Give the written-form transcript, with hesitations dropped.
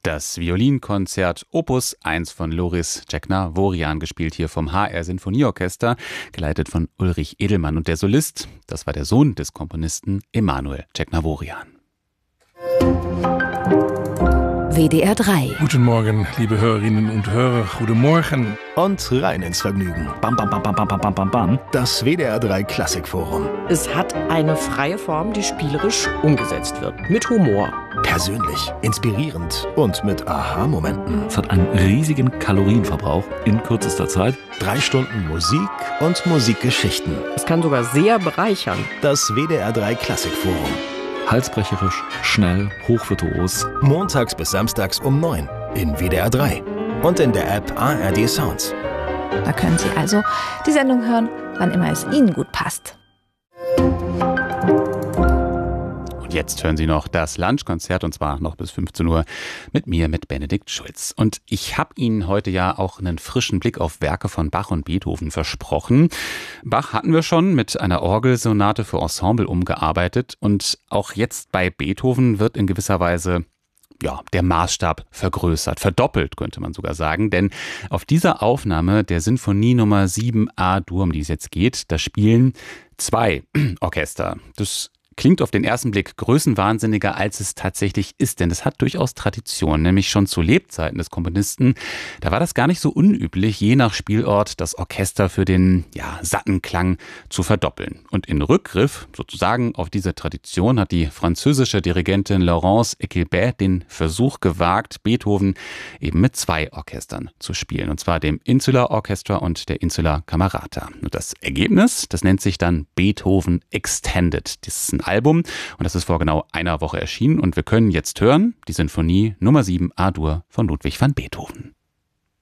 Das Violinkonzert Opus 1 von Loris Tscheknavorian, gespielt hier vom HR Sinfonieorchester, geleitet von Ulrich Edelmann. Und der Solist, das war der Sohn des Komponisten Emanuel Tscheknavorian. WDR 3. Guten Morgen, liebe Hörerinnen und Hörer. Guten Morgen. Und rein ins Vergnügen. Bam, bam, bam, bam, bam, bam, bam, bam. Das WDR 3 Klassikforum. Es hat eine freie Form, die spielerisch umgesetzt wird. Mit Humor. Persönlich, inspirierend und mit Aha-Momenten. Es hat einen riesigen Kalorienverbrauch in kürzester Zeit. 3 Stunden Musik und Musikgeschichten. Es kann sogar sehr bereichern. Das WDR 3 Klassikforum. Halsbrecherisch, schnell, hochvirtuos. Montags bis samstags um 9 in WDR 3 und in der App ARD Sounds. Da können Sie also die Sendung hören, wann immer es Ihnen gut passt. Jetzt hören Sie noch das Lunchkonzert, und zwar noch bis 15 Uhr mit mir, mit Benedikt Schulz. Und ich habe Ihnen heute ja auch einen frischen Blick auf Werke von Bach und Beethoven versprochen. Bach hatten wir schon mit einer Orgelsonate für Ensemble umgearbeitet, und auch jetzt bei Beethoven wird in gewisser Weise der Maßstab vergrößert, verdoppelt könnte man sogar sagen, denn auf dieser Aufnahme der Sinfonie Nummer 7 A-Dur, um die es jetzt geht, da spielen 2 Orchester. Das klingt auf den ersten Blick größenwahnsinniger, als es tatsächlich ist, denn es hat durchaus Tradition, nämlich schon zu Lebzeiten des Komponisten. Da war das gar nicht so unüblich, je nach Spielort das Orchester für den satten Klang zu verdoppeln. Und in Rückgriff sozusagen auf diese Tradition hat die französische Dirigentin Laurence Equilbet den Versuch gewagt, Beethoven eben mit 2 Orchestern zu spielen, und zwar dem Insular Orchestra und der Insular Camerata. Und das Ergebnis, das nennt sich dann Beethoven Extended. Das ist ein Album, und das ist vor genau einer Woche erschienen, und wir können jetzt hören die Sinfonie Nummer 7 A-Dur von Ludwig van Beethoven.